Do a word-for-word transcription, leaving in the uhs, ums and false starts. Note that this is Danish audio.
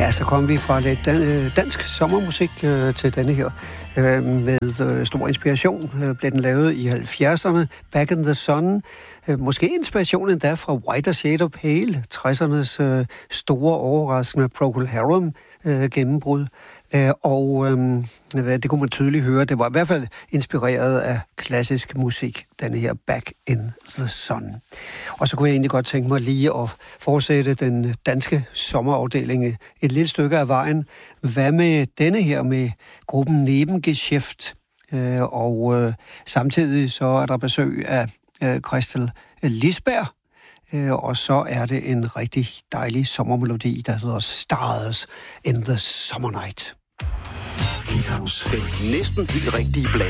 Ja, så kom vi fra lidt dan- dansk sommermusik øh, til denne her. Øh, med øh, stor inspiration øh, blev den lavet i halvfjerdserne, Back in the Sun. Øh, måske inspiration endda fra Whiter Shade of Pale, tressernes øh, store, overraskende Procol Harum øh, gennembrud. Øh, og øh, det kunne man tydeligt høre, det var i hvert fald inspireret af klassisk musik, denne her Back in the Sun. Og så kunne jeg egentlig godt tænke mig lige at fortsætte den danske sommerafdeling et lille stykke af vejen. Hvad med denne her med gruppen Nebengeschäft? Øh, og øh, samtidig så er der besøg af øh, Christel Lisberg. Øh, og så er det en rigtig dejlig sommermelodi, der hedder Stars in the Summer Night. Den næsten helt rigtige blanding